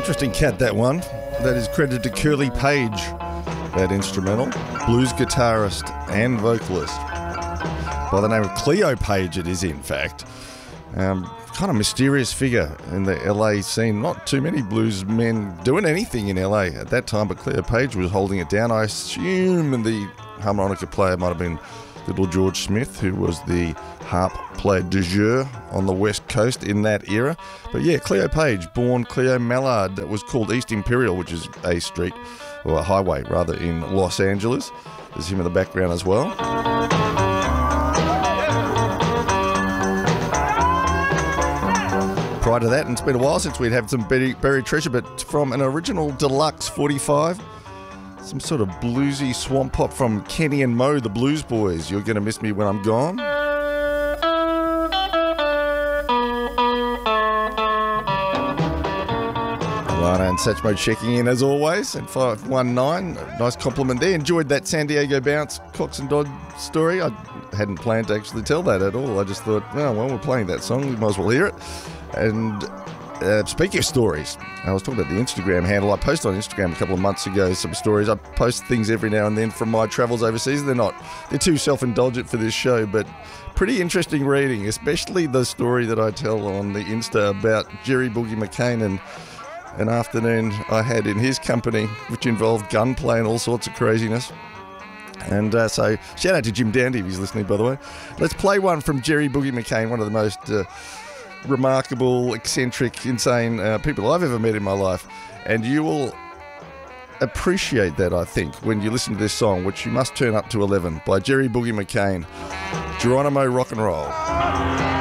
Interesting cat, that one. That is credited to Curly Page, that instrumental. Blues guitarist and vocalist. By the name of Cleo Page, it is, in fact. Kind of mysterious figure in the LA scene. Not too many blues men doing anything in LA at that time, but Cleo Page was holding it down. I assume the harmonica player might have been Little George Smith, who was the harp player du jour on the West Coast in that era. But yeah, Cleo Page, born Cleo Mallard, that was called East Imperial, which is a street, or a highway rather, in Los Angeles. There's him in the background as well. Prior to that, and it's been a while since we'd had some buried treasure, but from an original deluxe 45, some sort of bluesy swamp pop from Kenny and Mo, the Blues Boys. You're Gonna Miss Me When I'm Gone. Lana and Satchmo checking in as always, and 519, nice compliment there. Enjoyed that San Diego bounce Cox and Dodd story. I hadn't planned to actually tell that at all. I just thought, oh, well, we're playing that song, we might as well hear it. And speaking of stories, I was talking about the Instagram handle. I posted on Instagram a couple of months ago some stories. I post things every now and then from my travels overseas. They're too self-indulgent for this show, but pretty interesting reading, especially the story that I tell on the Insta about Jerry Boogie McCain and an afternoon I had in his company, which involved gunplay and all sorts of craziness. And so shout out to Jim Dandy if he's listening, by the way. Let's play one from Jerry Boogie McCain, one of the most remarkable, eccentric, insane people I've ever met in my life. And you will appreciate that, I think, when you listen to this song, which you must turn up to 11, by Jerry Boogie McCain, Geronimo Rock and Roll.